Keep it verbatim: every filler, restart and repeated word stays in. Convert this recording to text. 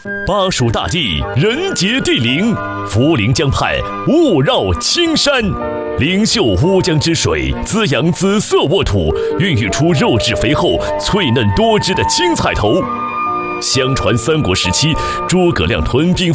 巴蜀大地，人杰地灵，涪陵江畔，雾绕青山。灵秀乌江之水滋养紫色沃土，孕育出肉质肥厚、脆嫩多汁的青菜头。相传三国时期，诸葛亮屯兵